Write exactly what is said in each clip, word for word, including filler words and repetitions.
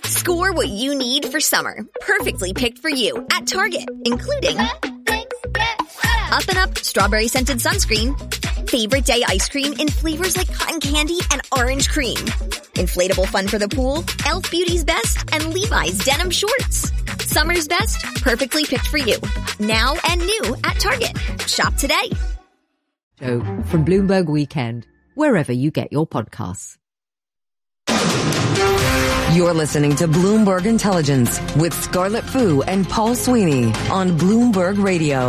Score what you need for summer. Perfectly picked for you at Target, including Up and Up Strawberry Scented Sunscreen, Favorite Day Ice Cream in flavors like cotton candy and orange cream, Inflatable Fun for the Pool, e l f Beauty's Best, and Levi's Denim Shorts. Summer's best, perfectly picked for you. Now and new at Target. Shop today. Show from Bloomberg Weekend, wherever you get your podcasts. You're listening to Bloomberg Intelligence with Scarlett Fu and Paul Sweeney on Bloomberg Radio.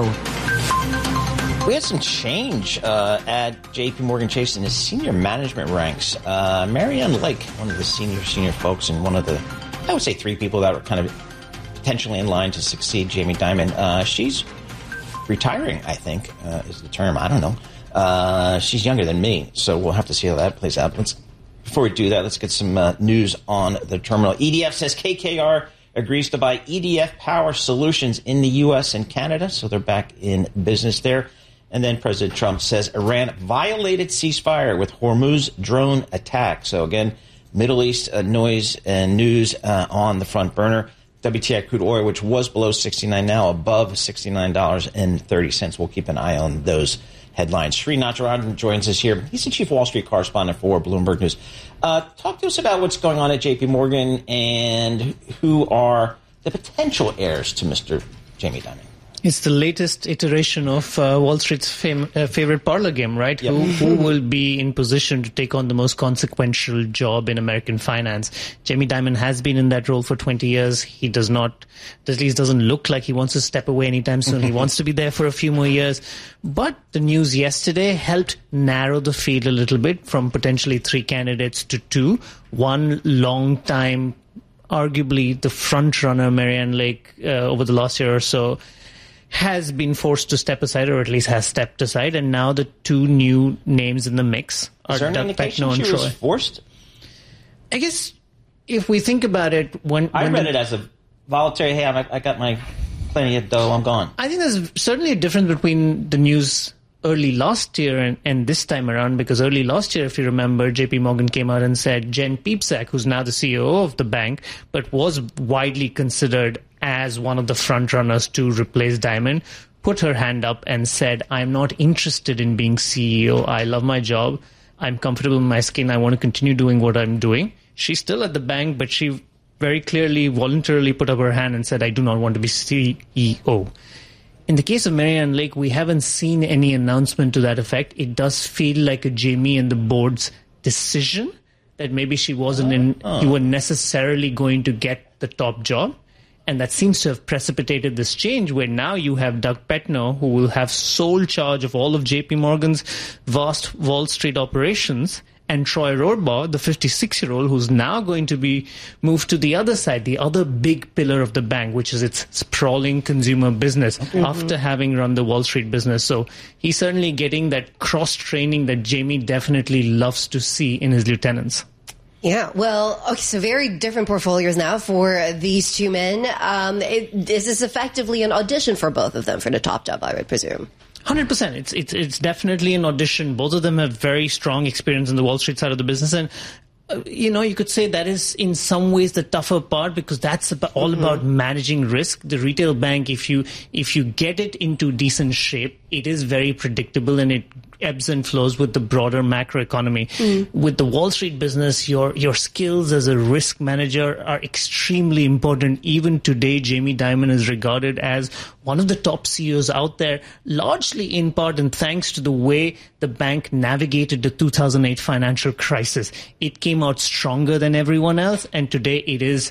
We had some change uh, at J P Morgan Chase in the senior management ranks. Uh, Marianne Lake, one of the senior, senior folks, and one of the, I would say, three people that were kind of potentially in line to succeed Jamie Dimon. Uh, she's retiring, I think, uh, is the term. I don't know. Uh, she's younger than me, so we'll have to see how that plays out. Let's, before we do that, let's get some uh, news on the terminal. E D F says K K R agrees to buy E D F Power Solutions in the U S and Canada, so they're back in business there. And then President Trump says Iran violated ceasefire with Hormuz drone attack. So again, Middle East uh, noise and news uh, on the front burner. W T I crude oil, which was below sixty-nine, now above sixty-nine dollars and thirty cents. We'll keep an eye on those headlines. Sri Natarajan joins us here. He's the chief Wall Street correspondent for Bloomberg News. Uh, talk to us about what's going on at J P Morgan and who are the potential heirs to Mister Jamie Dimon. It's the latest iteration of uh, Wall Street's fam- uh, favorite parlor game, right? Yep. Who, who will be in position to take on the most consequential job in American finance? Jamie Dimon has been in that role for twenty years. He does not, at least doesn't look like he wants to step away anytime soon. He wants to be there for a few more years. But the news yesterday helped narrow the field a little bit from potentially three candidates to two. One long time, arguably the front runner, Marianne Lake, uh, over the last year or so, has been forced to step aside, or at least has stepped aside, and now the two new names in the mix are Doug Petno and Troy. Was forced? I guess if we think about it, when I when read the, it as a voluntary. Hey, I, I got my plenty of dough. I'm gone. I think there's certainly a difference between the news early last year and, and this time around, because early last year, if you remember, J P Morgan came out and said Jen Piepszak, who's now the C E O of the bank, but was widely considered as one of the front runners to replace Dimon, put her hand up and said, I'm not interested in being C E O. I love my job. I'm comfortable in my skin. I want to continue doing what I'm doing. She's still at the bank, but she very clearly, voluntarily put up her hand and said, I do not want to be C E O. In the case of Marianne Lake, we haven't seen any announcement to that effect. It does feel like a Jamie and the board's decision that maybe she wasn't in, oh. you were necessarily going to get the top job. And that seems to have precipitated this change where now you have Doug Petno, who will have sole charge of all of J P Morgan's vast Wall Street operations, and Troy Rohrbaugh, the fifty-six-year-old, who's now going to be moved to the other side, the other big pillar of the bank, which is its sprawling consumer business, mm-hmm. after having run the Wall Street business. So he's certainly getting that cross-training that Jamie definitely loves to see in his lieutenants. Yeah, well, okay, so very different portfolios now for these two men. Um, it, is this effectively an audition for both of them for the top job, I would presume? one hundred percent. It's, it's, it's definitely an audition. Both of them have very strong experience in the Wall Street side of the business. And, uh, you know, you could say that is in some ways the tougher part, because that's about, all mm-hmm. about managing risk. The retail bank, if you if you get it into decent shape, it is very predictable and it ebbs and flows with the broader macroeconomy. Mm. With the Wall Street business, your your skills as a risk manager are extremely important. Even today, Jamie Dimon is regarded as one of the top C E Os out there, largely in part and thanks to the way the bank navigated the two thousand eight financial crisis. It came out stronger than everyone else, and today it is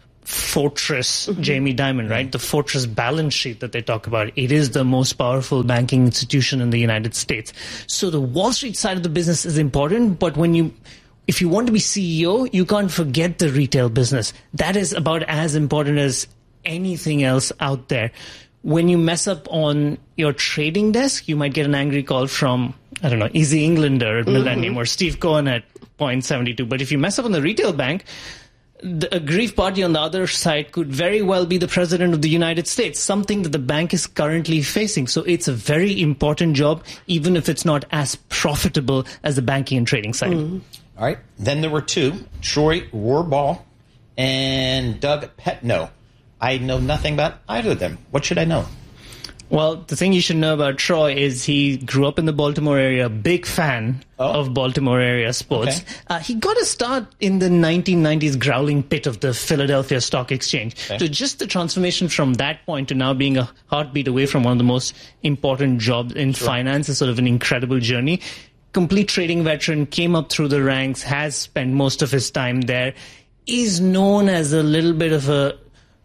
Fortress mm-hmm. Jamie Dimon, right? The Fortress balance sheet that they talk about. It is the most powerful banking institution in the United States. So the Wall Street side of the business is important, but when you, if you want to be C E O, you can't forget the retail business. That is about as important as anything else out there. When you mess up on your trading desk, you might get an angry call from, I don't know, Easy Englander at Millennium mm-hmm. or Steve Cohen at point seven two. But if you mess up on the retail bank, the aggrieved party on the other side could very well be the president of the United States, something that the bank is currently facing. So it's a very important job, even if it's not as profitable as the banking and trading side. Mm. All right. Then there were two, Troy Rohrbaugh and Doug Petno. I know nothing about either of them. What should I know? Well, the thing you should know about Troy is he grew up in the Baltimore area, big fan oh. of Baltimore area sports. Okay. Uh, he got a start in the nineteen nineties growling pit of the Philadelphia Stock Exchange. Okay. So just the transformation from that point to now being a heartbeat away from one of the most important jobs in sure. finance is sort of an incredible journey. Complete trading veteran, came up through the ranks, has spent most of his time there, is known as a little bit of a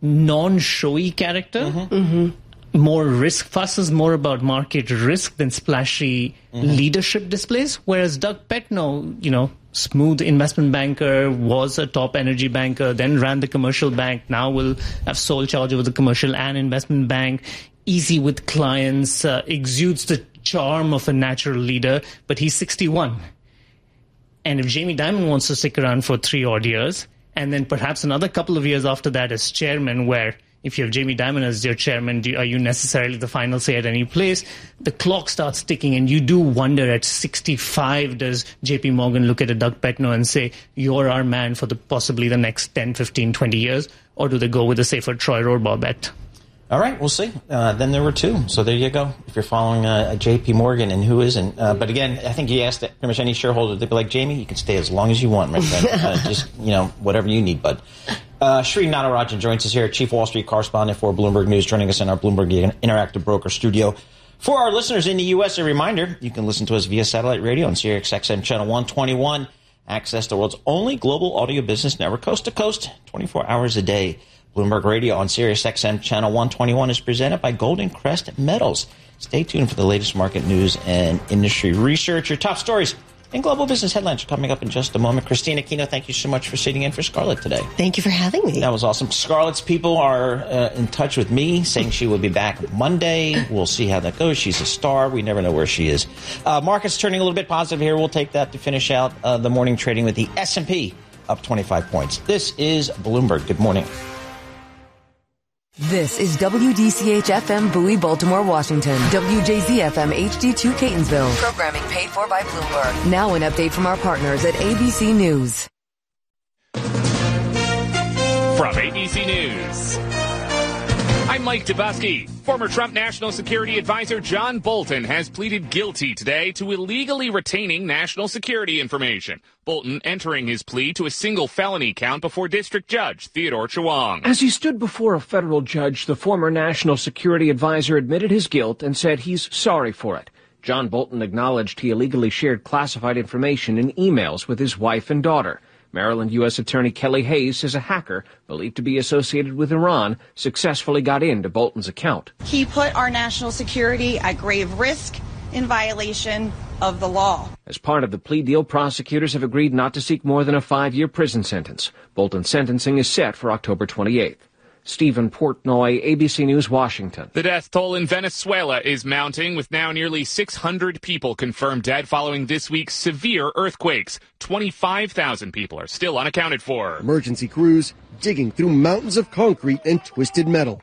non-showy character. Mm-hmm. Mm-hmm. More risk fusses, more about market risk than splashy mm-hmm. leadership displays. Whereas Doug Petno, you know, smooth investment banker, was a top energy banker, then ran the commercial bank, now will have sole charge over the commercial and investment bank, easy with clients, uh, exudes the charm of a natural leader, but he's sixty-one. And if Jamie Dimon wants to stick around for three odd years, and then perhaps another couple of years after that as chairman, where if you have Jamie Dimon as your chairman, do, are you necessarily the final say at any place? The clock starts ticking, and you do wonder at sixty-five, does J P Morgan look at a Doug Petno and say, you're our man for the possibly the next ten, fifteen, twenty years? Or do they go with a safer Troy Rohrbaugh bet? All right, we'll see. Uh, then there were two. So there you go. If you're following uh, J P Morgan and who isn't. Uh, but again, I think you asked pretty much any shareholder, they'd be like, Jamie, you can stay as long as you want, my friend. uh, just, you know, whatever you need, bud. Uh, Sri Natarajan joins us here, Chief Wall Street Correspondent for Bloomberg News, joining us in our Bloomberg Interactive Broker studio. For our listeners in the U S, a reminder, you can listen to us via satellite radio on Sirius X M Channel one twenty-one. Access the world's only global audio business network, coast to coast, twenty-four hours a day. Bloomberg Radio on Sirius X M Channel one twenty-one is presented by Golden Crest Metals. Stay tuned for the latest market news and industry research. Your top stories and global business headlines are coming up in just a moment. Christina Aquino, thank you so much for sitting in for Scarlett today. Thank you for having me. That was awesome. Scarlett's people are uh, in touch with me, saying she will be back Monday. We'll see how that goes. She's a star. We never know where she is. Uh, market's turning a little bit positive here. We'll take that to finish out uh, the morning trading with the S and P up twenty-five points. This is Bloomberg. Good morning. This is W D C H F M Bowie, Baltimore, Washington. W J Z F M H D two Catonsville. Programming paid for by Bloomberg. Now an update from our partners at A B C News. From A B C News, I'm Mike Dubusky. Former Trump National Security Advisor John Bolton has pleaded guilty today to illegally retaining national security information. Bolton entering his plea to a single felony count before District Judge Theodore Chewang. As he stood before a federal judge, the former National Security Advisor admitted his guilt and said he's sorry for it. John Bolton acknowledged he illegally shared classified information in emails with his wife and daughter. Maryland U S Attorney Kelly Hayes says a hacker believed to be associated with Iran successfully got into Bolton's account. He put our national security at grave risk in violation of the law. As part of the plea deal, prosecutors have agreed not to seek more than a five-year prison sentence. Bolton's sentencing is set for October twenty-eighth. Stephen Portnoy, A B C News, Washington. The death toll in Venezuela is mounting, with now nearly six hundred people confirmed dead following this week's severe earthquakes. twenty-five thousand people are still unaccounted for. Emergency crews digging through mountains of concrete and twisted metal.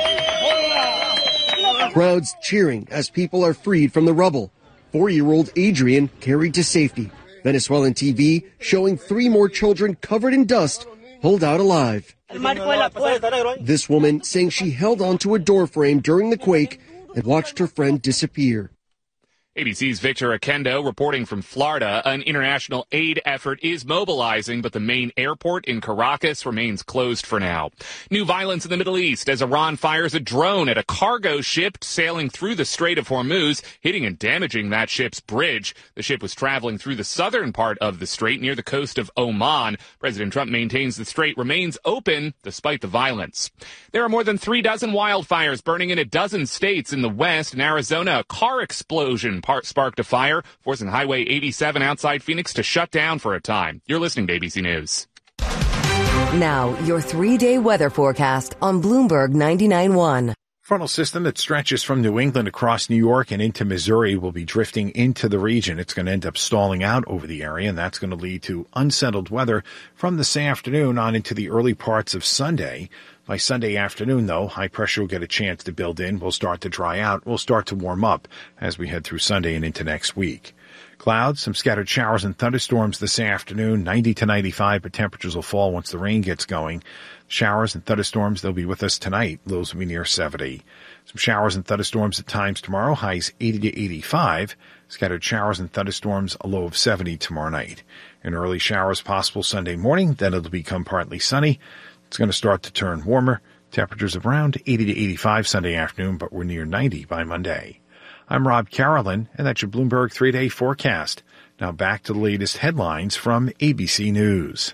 Crowds cheering as people are freed from the rubble. Four-year-old Adrian carried to safety. Venezuelan T V showing three more children covered in dust pulled out alive. This woman saying she held onto a door frame during the quake and watched her friend disappear. A B C's Victor Akendo reporting from Florida. An international aid effort is mobilizing, but the main airport in Caracas remains closed for now. New violence in the Middle East as Iran fires a drone at a cargo ship sailing through the Strait of Hormuz, hitting and damaging that ship's bridge. The ship was traveling through the southern part of the strait near the coast of Oman. President Trump maintains the strait remains open despite the violence. There are more than three dozen wildfires burning in a dozen states in the West. In Arizona, a car explosion Part sparked a fire, forcing Highway eighty-seven outside Phoenix to shut down for a time. You're listening to A B C News. Now, your three-day weather forecast on Bloomberg ninety-nine point one. Frontal system that stretches from New England across New York and into Missouri will be drifting into the region. It's going to end up stalling out over the area, and that's going to lead to unsettled weather from this afternoon on into the early parts of Sunday. By Sunday afternoon, though, high pressure will get a chance to build in. We'll start to dry out. We'll start to warm up as we head through Sunday and into next week. Clouds, some scattered showers and thunderstorms this afternoon, ninety to ninety-five, but temperatures will fall once the rain gets going. Showers and thunderstorms, they'll be with us tonight. Lows will be near seventy. Some showers and thunderstorms at times tomorrow, highs eighty to eighty-five. Scattered showers and thunderstorms, a low of seventy tomorrow night. And early showers possible Sunday morning, then it'll become partly sunny. It's going to start to turn warmer. Temperatures around eighty to eighty-five Sunday afternoon, but we're near ninety by Monday. I'm Rob Carolyn, and that's your Bloomberg three-day forecast. Now back to the latest headlines from A B C News.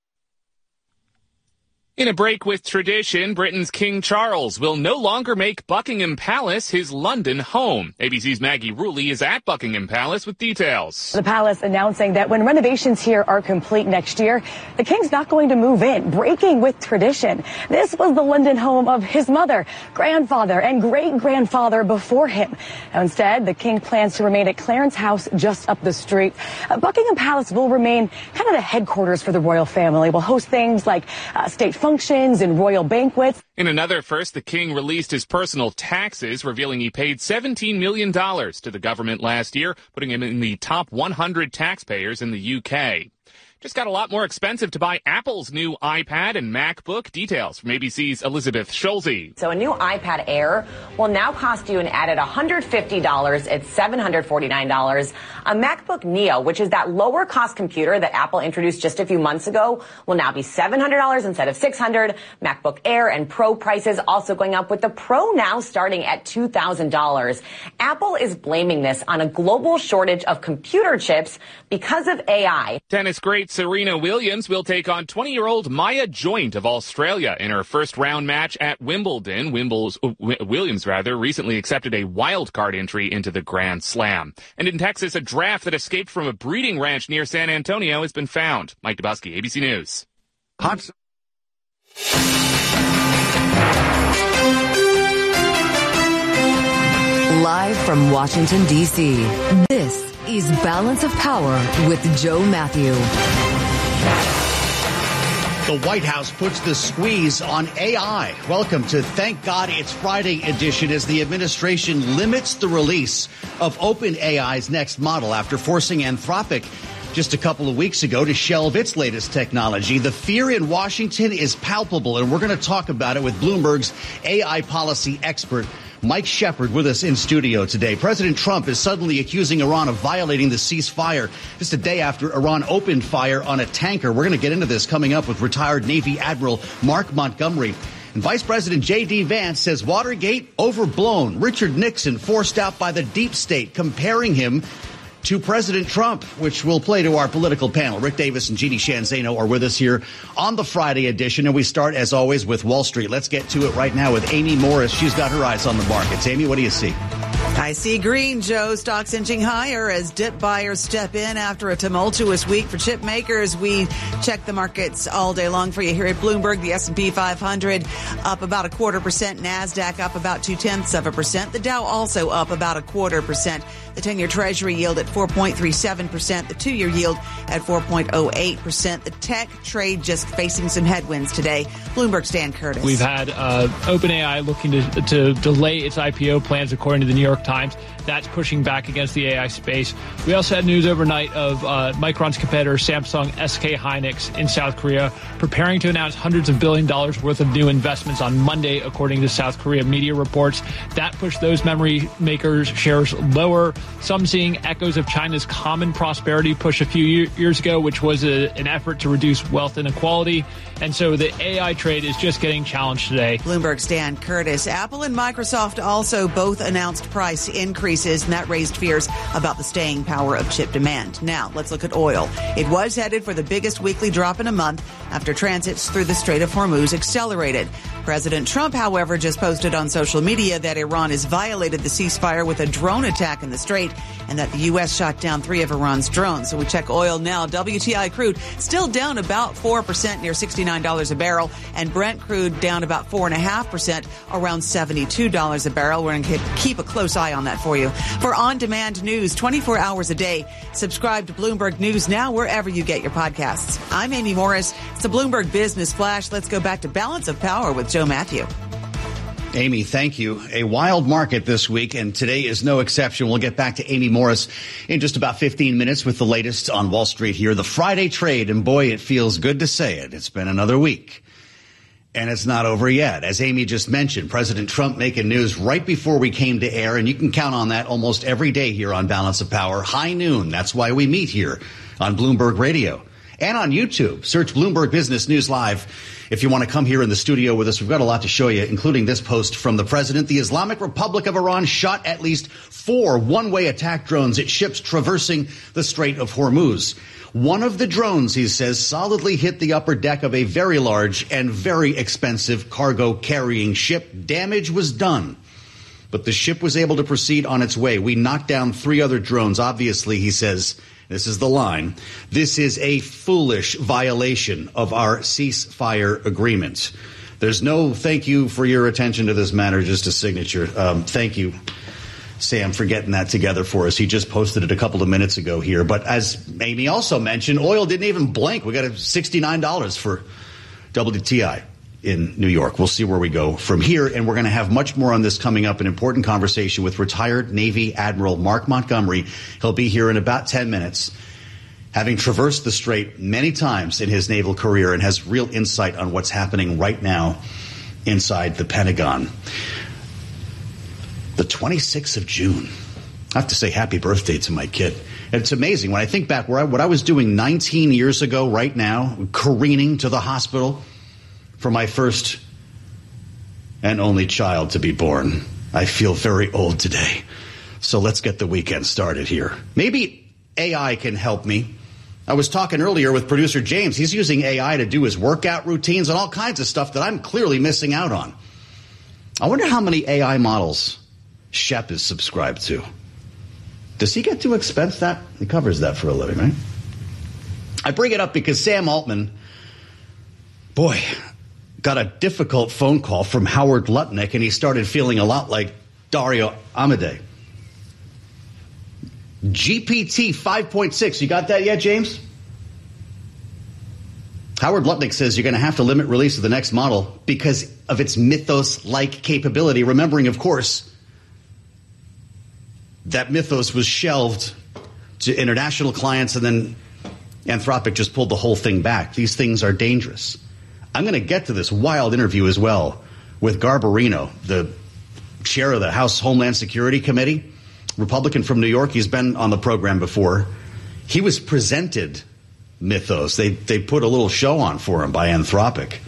In a break with tradition, Britain's King Charles will no longer make Buckingham Palace his London home. A B C's Maggie Rulli is at Buckingham Palace with details. The palace announcing that when renovations here are complete next year, the king's not going to move in, breaking with tradition. This was the London home of his mother, grandfather, and great-grandfather before him. Now, instead, the king plans to remain at Clarence House just up the street. Uh, Buckingham Palace will remain kind of the headquarters for the royal family. We'll host things like uh, state functions and royal banquets. In another first, the king released his personal taxes, revealing he paid seventeen million dollars to the government last year, putting him in the top one hundred taxpayers in the U K. Just got a lot more expensive to buy Apple's new iPad and MacBook. Details from A B C's Elizabeth Schulze. So a new iPad Air will now cost you an added one hundred fifty dollars at seven hundred forty-nine dollars. A MacBook Neo, which is that lower cost computer that Apple introduced just a few months ago, will now be seven hundred dollars instead of six hundred dollars. MacBook Air and Pro prices also going up, with the Pro now starting at two thousand dollars. Apple is blaming this on a global shortage of computer chips because of A I. Tennis great Serena Williams will take on twenty-year-old Maya Joint of Australia in her first round match at Wimbledon. Wimble's, uh, Williams rather recently accepted a wild card entry into the Grand Slam. And in Texas, a giraffe that escaped from a breeding ranch near San Antonio has been found. Mike Dubusky, A B C News. Hot. Live from Washington, D C, this is Balance of Power with Joe Matthew. The White House puts the squeeze on A I. Welcome to Thank God It's Friday edition, as the administration limits the release of OpenAI's next model after forcing Anthropic just a couple of weeks ago to shelve its latest technology. The fear in Washington is palpable, and we're going to talk about it with Bloomberg's A I policy expert, Mike Shepard, with us in studio today. President Trump is suddenly accusing Iran of violating the ceasefire just a day after Iran opened fire on a tanker. We're going to get into this coming up with retired Navy Admiral Mark Montgomery. And Vice President J D. Vance says Watergate overblown. Richard Nixon forced out by the deep state, comparing him to President Trump, which will play to our political panel. Rick Davis and Jeannie Shanzano are with us here on the Friday edition, and we start, as always, with Wall Street. Let's get to it right now with Amy Morris. She's got her eyes on the markets. Amy, what do you see? I see green, Joe. Stocks inching higher as dip buyers step in after a tumultuous week for chip makers. We check the markets all day long for you here at Bloomberg. The S and P five hundred up about a quarter percent. NASDAQ up about two-tenths of a percent. The Dow also up about a quarter percent. The ten-year Treasury yield at four point three seven percent. The two-year yield at four point oh eight percent. The tech trade just facing some headwinds today. Bloomberg's Dan Curtis. We've had uh, OpenAI looking to, to delay its I P O plans, according to the New York Times. That's pushing back against the A I space. We also had news overnight of uh, Micron's competitor Samsung S K Hynix in South Korea preparing to announce hundreds of billion dollars worth of new investments on Monday, according to South Korea media reports. That pushed those memory makers' shares lower. Some seeing echoes of China's Common Prosperity push a few year, years ago, which was a, an effort to reduce wealth inequality. And so the A I trade is just getting challenged today. Bloomberg's Dan Curtis. Apple and Microsoft also both announced price increases, and that raised fears about the staying power of chip demand. Now, let's look at oil. It was headed for the biggest weekly drop in a month after transits through the Strait of Hormuz accelerated. President Trump, however, just posted on social media that Iran has violated the ceasefire with a drone attack in the Strait and that the U S shot down three of Iran's drones. So we check oil now. W T I crude still down about four percent, near sixty-nine dollars a barrel, and Brent crude down about four point five percent, around seventy-two dollars a barrel. We're going to keep a close eye on that for you. For on-demand news twenty-four hours a day, subscribe to Bloomberg News Now wherever you get your podcasts. I'm Amy Morris. It's the Bloomberg Business Flash. Let's go back to Balance of Power with Joe Matthew. Amy, thank you. A wild market this week, and today is no exception. We'll get back to Amy Morris in just about fifteen minutes with the latest on Wall Street here. The Friday trade, and boy, it feels good to say it. It's been another week, and it's not over yet. As Amy just mentioned, President Trump making news right before we came to air, and you can count on that almost every day here on Balance of Power. High noon, that's why we meet here on Bloomberg Radio. And on YouTube, search Bloomberg Business News Live if you want to come here in the studio with us. We've got a lot to show you, including this post from the president. The Islamic Republic of Iran shot at least four one-way attack drones at ships traversing the Strait of Hormuz. One of the drones, he says, solidly hit the upper deck of a very large and very expensive cargo carrying ship. Damage was done, but the ship was able to proceed on its way. We knocked down three other drones. Obviously, he says, this is the line, this is a foolish violation of our ceasefire agreement. There's no thank you for your attention to this matter, just a signature. Um, thank you, Sam, for getting that together for us. He just posted it a couple of minutes ago here. But as Amy also mentioned, oil didn't even blink. We got a sixty-nine dollars for W T I in New York. We'll see where we go from here, and we're going to have much more on this coming up. An important conversation with retired Navy Admiral Mark Montgomery. He'll be here in about ten minutes, having traversed the strait many times in his naval career and has real insight on what's happening right now inside the Pentagon. The twenty-sixth of June. I have to say happy birthday to my kid. And it's amazing. When I think back where I, what I was doing nineteen years ago right now, careening to the hospital for my first and only child to be born. I feel very old today. So let's get the weekend started here. Maybe A I can help me. I was talking earlier with producer James. He's using A I to do his workout routines and all kinds of stuff that I'm clearly missing out on. I wonder how many A I models Shep is subscribed to. Does he get to expense that? He covers that for a living, right? I bring it up because Sam Altman, boy, got a difficult phone call from Howard Lutnick, and he started feeling a lot like Dario Amodei. G P T five point six. You got that yet, James? Howard Lutnick says you're going to have to limit release of the next model because of its Mythos-like capability. Remembering, of course, that Mythos was shelved to international clients, and then Anthropic just pulled the whole thing back. These things are dangerous. I'm going to get to this wild interview as well with Garbarino, the chair of the House Homeland Security Committee, Republican from New York. He's been on the program before. He was presented Mythos. They they put a little show on for him by Anthropic,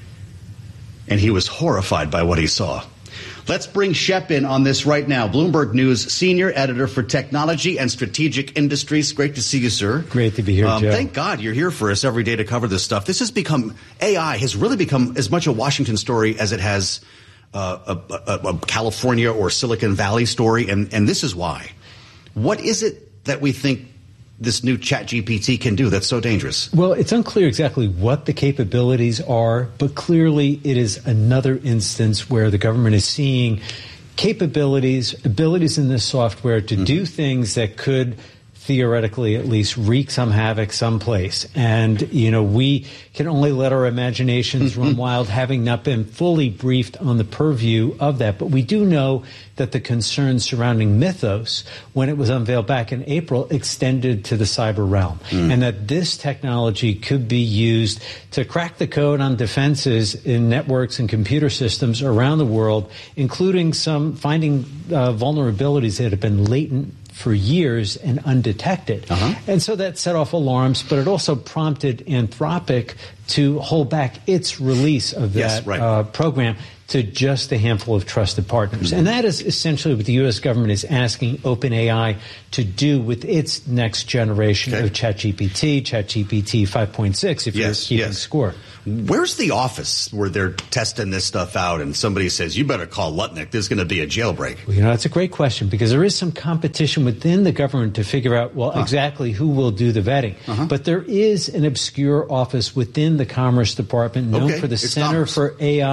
and he was horrified by what he saw. Let's bring Shep in on this right now. Bloomberg News senior editor for technology and strategic industries. Great to see you, sir. Great to be here, um, Joe. Thank God you're here for us every day to cover this stuff. This has become, A I has really become as much a Washington story as it has uh, a, a, a California or Silicon Valley story, and, and this is why. What is it that we think this new Chat G P T can do that's so dangerous? Well, it's unclear exactly what the capabilities are, but clearly it is another instance where the government is seeing capabilities, abilities in this software to mm-hmm. do things that could theoretically at least wreak some havoc someplace. And, you know, we can only let our imaginations mm-hmm. run wild, having not been fully briefed on the purview of that. But we do know that the concerns surrounding Mythos, when it was unveiled back in April, extended to the cyber realm. Mm. And that this technology could be used to crack the code on defenses in networks and computer systems around the world, including some finding uh, vulnerabilities that have been latent for years and undetected. Uh-huh. And so that set off alarms, but it also prompted Anthropic to hold back its release of that yes, right. uh, program to just a handful of trusted partners. Mm-hmm. And that is essentially what the U S government is asking OpenAI to do with its next generation okay. of ChatGPT, ChatGPT five point six, if yes, you're keeping yes. score. Where's the office where they're testing this stuff out and somebody says, you better call Lutnick, there's going to be a jailbreak? Well, you know, that's a great question, because there is some competition within the government to figure out, well, huh. exactly who will do the vetting. Uh-huh. But there is an obscure office within the Commerce Department known okay. for the it's Center Commerce. for A I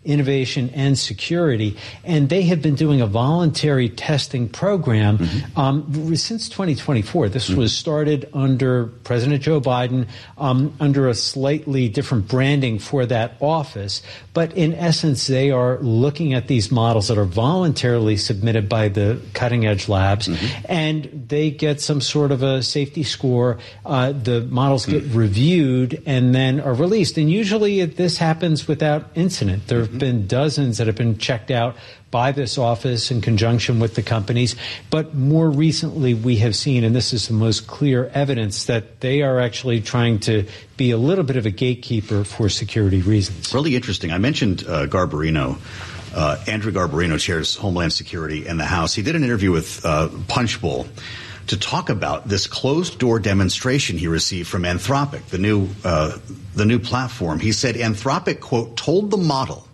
innovation and security. And they have been doing a voluntary testing program mm-hmm. um, since twenty twenty-four. This mm-hmm. was started under President Joe Biden, um, under a slightly different branding for that office. But in essence, they are looking at these models that are voluntarily submitted by the cutting edge labs, mm-hmm. and they get some sort of a safety score. Uh, the models get mm-hmm. reviewed and then are released. And usually it, this happens without incident. There have mm-hmm. been dozens that have been checked out by this office in conjunction with the companies. But more recently, we have seen, and this is the most clear evidence, that they are actually trying to be a little bit of a gatekeeper for security reasons. Really interesting. I mentioned uh, Garbarino. Uh, Andrew Garbarino chairs Homeland Security in the House. He did an interview with uh, Punchbowl to talk about this closed-door demonstration he received from Anthropic, the new uh, the new platform. He said Anthropic, quote, told the model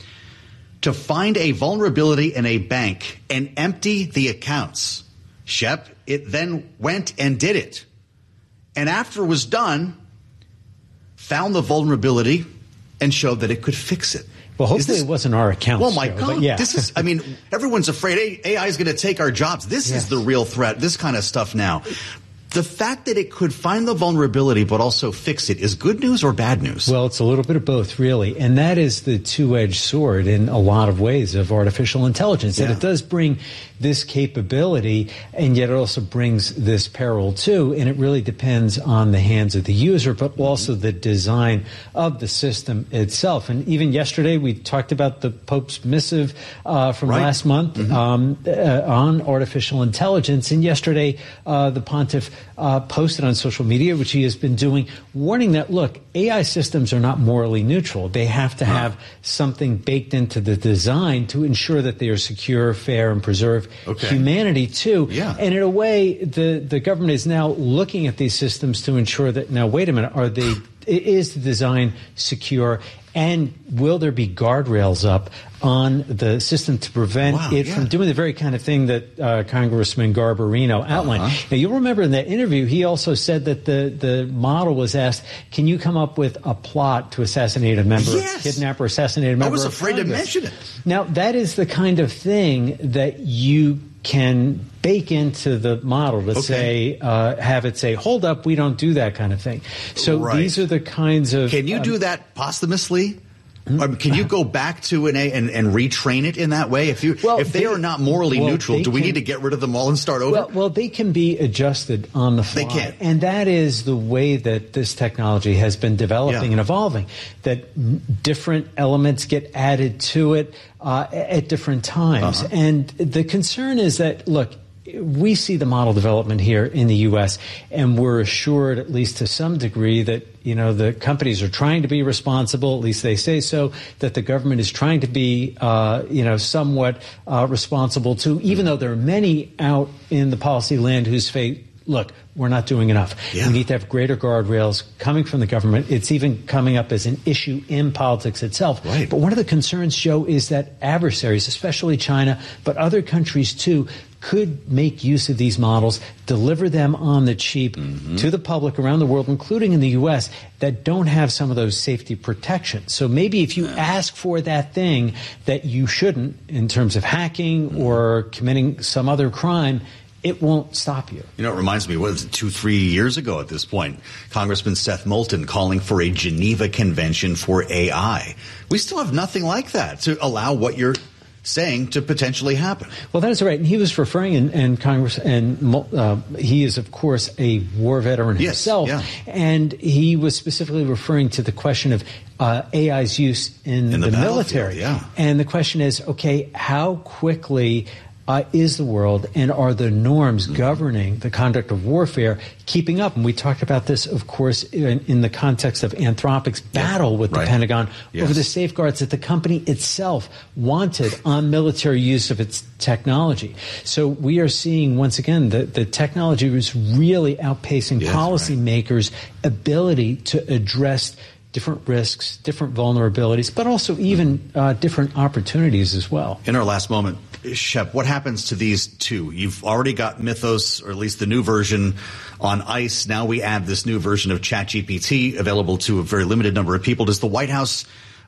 to find a vulnerability in a bank and empty the accounts. Shep, it then went and did it. And after it was done, found the vulnerability and showed that it could fix it. Well, hopefully this, it wasn't our accounts. Well, my Joe, God, yeah. this is, I mean, everyone's afraid A I is going to take our jobs. This yes. is the real threat, this kind of stuff now. The fact that it could find the vulnerability but also fix it is good news or bad news? Well, it's a little bit of both, really. And that is the two-edged sword in a lot of ways of artificial intelligence. Yeah. That it does bring this capability, and yet it also brings this peril, too. And it really depends on the hands of the user, but also the design of the system itself. And even yesterday, we talked about the Pope's missive uh, from right. last month mm-hmm. um, uh, on artificial intelligence. And yesterday, uh, the Pontiff Uh, posted on social media, which he has been doing, warning that, look, A I systems are not morally neutral. They have to have something baked into the design to ensure that they are secure, fair, and preserve okay. humanity, too. Yeah. And in a way, the, the government is now looking at these systems to ensure that, now, wait a minute, are they, is the design secure? And will there be guardrails up on the system to prevent wow, it yeah. from doing the very kind of thing that uh, Congressman Garbarino outlined? Uh-huh. Now, you'll remember in that interview, he also said that the, the model was asked, can you come up with a plot to assassinate a member, yes. kidnap or assassinate a member I was of afraid Congress? to mention it. Now, that is the kind of thing that you can bake into the model to okay. say, uh, have it say, hold up, we don't do that kind of thing. So right. these are the kinds of... Can you um, do that posthumously? Um, can you go back to an A and, and retrain it in that way? If you, well, if they, they are not morally well, neutral, do we can, need to get rid of them all and start over? Well, well, they can be adjusted on the fly. They can. And that is the way that this technology has been developing yeah. and evolving, that different elements get added to it uh, at different times. Uh-huh. And the concern is that, look, we see the model development here in the U S, and we're assured, at least to some degree, that, you know, the companies are trying to be responsible, at least they say so, that the government is trying to be, uh, you know, somewhat uh, responsible too, even though there are many out in the policy land whose fate, look, we're not doing enough. Yeah. We need to have greater guardrails coming from the government. It's even coming up as an issue in politics itself. Right. But one of the concerns, Joe, is that adversaries, especially China, but other countries too, could make use of these models, deliver them on the cheap mm-hmm. to the public around the world, including in the U S, that don't have some of those safety protections. So maybe if you yeah. ask for that thing that you shouldn't in terms of hacking mm-hmm. or committing some other crime, it won't stop you. You know, it reminds me, what was it, two, three years ago at this point, Congressman Seth Moulton calling for a Geneva Convention for A I. We still have nothing like that to allow what you're saying to potentially happen. Well, that is right. And he was referring, in, in Congress, and uh, he is, of course, a war veteran yes, himself. Yeah. And he was specifically referring to the question of uh, A I's use in, in the, the military. Yeah. And the question is, okay, how quickly Uh, is the world, and are the norms governing the conduct of warfare keeping up? And we talked about this, of course, in, in the context of Anthropic's battle yeah, with right. the Pentagon yes. over the safeguards that the company itself wanted on military use of its technology. So we are seeing, once again, that the technology was really outpacing yes, policymakers' right. ability to address different risks, different vulnerabilities, but also even uh, different opportunities as well. In our last moment, Shep, what happens to these two? You've already got Mythos, or at least the new version, on ICE. Now we add this new version of ChatGPT available to a very limited number of people. Does the White House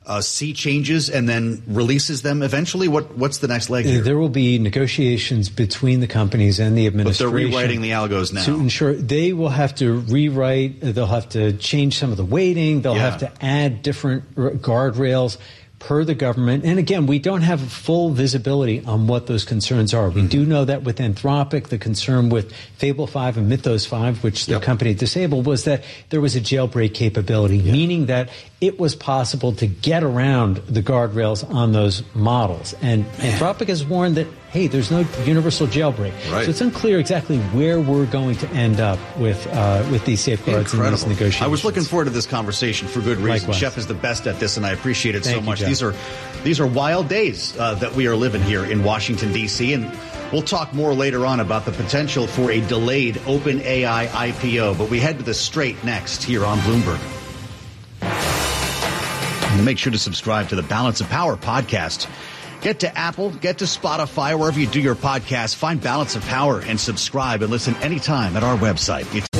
uh, see changes and then releases them eventually? What What's the next leg here? There will be negotiations between the companies and the administration. But they're rewriting the algos now. To ensure they will have to rewrite, they'll have to change some of the weighting, they'll Yeah. have to add different r- guardrails per the government. And again, we don't have full visibility on what those concerns are. We mm-hmm. do know that with Anthropic, the concern with Fable five and Mythos five, which yep. the company disabled, was that there was a jailbreak capability, yeah. meaning that it was possible to get around the guardrails on those models. And Man. Anthropic has warned that, hey, there's no universal jailbreak. Right. So it's unclear exactly where we're going to end up with uh, with these safeguards and these negotiations. I was looking forward to this conversation for good reason. Likewise. Chef is the best at this, and I appreciate it Thank so you, much. Jeff. These are these are wild days uh, that we are living here in Washington, D C, and we'll talk more later on about the potential for a delayed OpenAI I P O. But we head to the straight next here on Bloomberg. And make sure to subscribe to the Balance of Power podcast. Get to Apple, get to Spotify, wherever you do your podcast. Find Balance of Power and subscribe and listen anytime at our website. It's